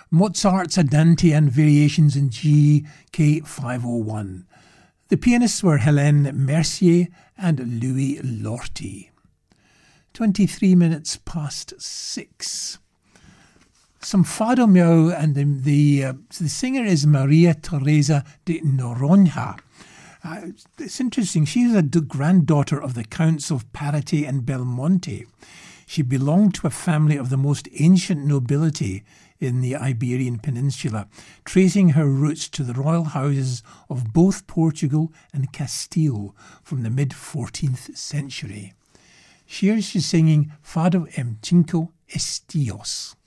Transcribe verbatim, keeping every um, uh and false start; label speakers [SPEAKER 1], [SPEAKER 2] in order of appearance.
[SPEAKER 1] Mozart's Andante and Variations in G, K five oh one. The pianists were Helene Mercier and Louis Lorty. twenty-three minutes past six. Some Fado Meow, and the, the, uh, the singer is Maria Teresa de Noronha. Uh, it's interesting, she is a d- granddaughter of the Counts of Parete and Belmonte. She belonged to a family of the most ancient nobility in the Iberian Peninsula, tracing her roots to the royal houses of both Portugal and Castile from the mid-fourteenth century. Here she's singing Fado em Cinco Estios.